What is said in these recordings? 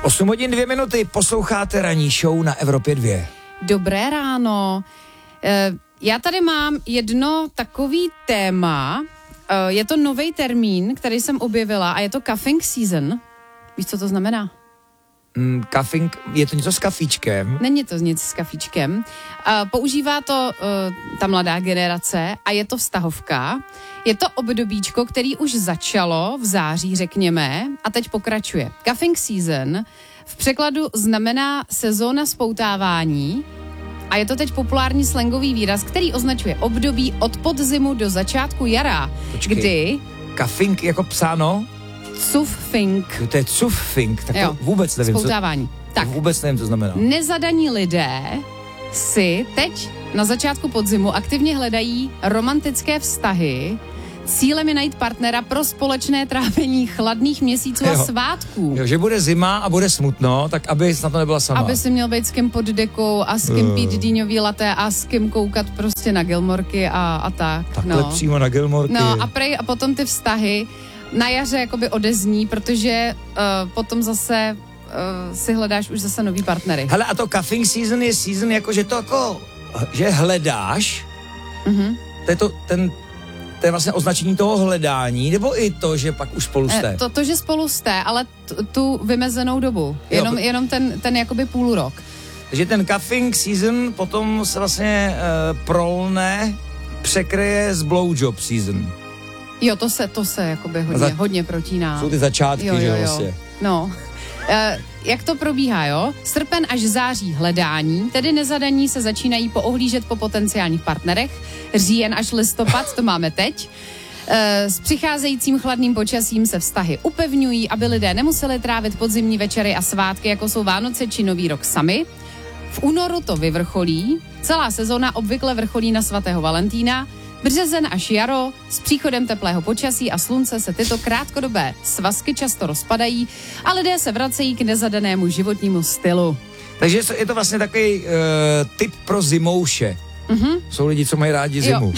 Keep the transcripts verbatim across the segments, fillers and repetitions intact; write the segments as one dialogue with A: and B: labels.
A: osm hodin dvě minuty, posloucháte ranní show na Evropě dva.
B: Dobré ráno. Já tady mám jedno takový téma. Je to nový termín, který jsem objevila a je to cuffing season. Víš, co to znamená?
A: Mm, cuffing, je to něco s kafíčkem?
B: Není to nic s kafíčkem. Používá to uh, ta mladá generace a je to vztahovka. Je to obdobíčko, který už začalo v září, řekněme, a teď pokračuje. Cuffing season v překladu znamená sezóna spoutávání a je to teď populární slangový výraz, který označuje období od podzimu do začátku jara,
A: Počkej.
B: kdy...
A: Cuffing jako psáno?
B: Cuffing.
A: To je cuffing, tak to
B: Jo,
A: vůbec nevím,
B: spoutávání.
A: co,
B: Tak.
A: vůbec nevím, co znamená.
B: Nezadaní lidé si teď na začátku podzimu aktivně hledají romantické vztahy. Cílem je najít partnera pro společné trávení chladných měsíců
A: Jo.
B: a svátků.
A: Jo, že bude zima a bude smutno, tak aby na to nebyla sama.
B: Aby si měl být s kým pod dekou a s kým
A: Uh.
B: pít dýňový latte a s kým koukat prostě na Gilmorky a, a tak.
A: Takhle
B: no.
A: přímo na Gilmorky.
B: No a prej a potom ty vztahy na jaře jakoby odezní, protože uh, potom zase uh, si hledáš už zase nový partnery.
A: Hele, a to cuffing season je season jako, že to jako, že hledáš,
B: Mhm.
A: to je to, ten, to je vlastně označení toho hledání, nebo i to, že pak už spolu jste?
B: Eh, To, to, že spolu jste, ale t- tu vymezenou dobu. Jenom,
A: Jo.
B: jenom ten, ten jakoby půl rok.
A: Takže ten cuffing season potom se vlastně uh, prolne, překryje s blowjob season.
B: Jo, to se, to se jakoby hodně,
A: Za-
B: hodně protíná.
A: Jsou ty začátky,
B: Jo,
A: že
B: jo, jo.
A: vlastně.
B: No. E, jak to probíhá, jo? Srpen až září hledání, tedy nezadaní se začínají poohlížet po potenciálních partnerech. Říjen až listopad, to máme teď. E, s přicházejícím chladným počasím se vztahy upevňují, aby lidé nemuseli trávit podzimní večery a svátky, jako jsou Vánoce či Nový rok sami. V únoru to vyvrcholí, celá sezona obvykle vrcholí na svatého Valentína. Březen až jaro, s příchodem teplého počasí a slunce se tyto krátkodobé svazky často rozpadají a lidé se vracejí k nezadanému životnímu stylu.
A: Takže je to vlastně takový uh, tip pro zimouše.
B: Mhm.
A: Jsou lidi, co mají rádi zimu.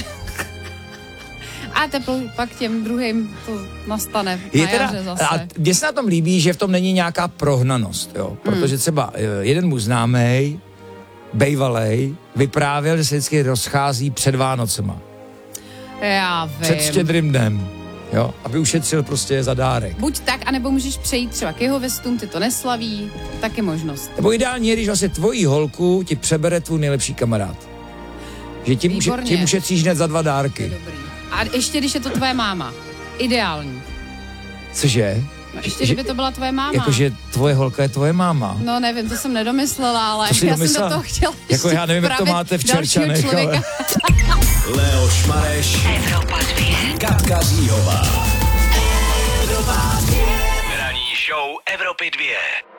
B: A teplo pak těm druhým to nastane na
A: Je teda,
B: jaře zase.
A: a mně se na tom líbí, že v tom není nějaká prohnanost, jo? Protože třeba uh, jeden můj známej, bejvalej, vyprávěl, že se vždycky rozchází před Vánocema.
B: Já
A: Před
B: vím.
A: Štědrým dnem, jo? Aby ušetřil prostě za dárek.
B: Buď tak, anebo můžeš přejít třeba k jeho vestům, ty to neslaví, taky možnost.
A: Nebo ideálně, když vlastně tvojí holku ti přebere tvůj nejlepší kamarád. Že tím, uši,
B: Výborně.
A: tím ušetříš hned za dva dárky.
B: Dobrý. A ještě, když je to tvoje máma. Ideální.
A: Cože?
B: No, ještě, kdyby to byla tvoje máma.
A: Jakože tvoje holka je tvoje máma.
B: No nevím, to jsem nedomyslela, ale
A: To jsi
B: já
A: domyslela?
B: jsem do toho chtěla
A: Jako já nevím, jak to
B: vpravit
A: máte v
B: dalšího
A: Čerčanech,
B: člověka.
A: ale...
C: Leoš Mareš,
D: Evropa dva.
C: Katka Zíhová.
D: Ranní show Evropy dva.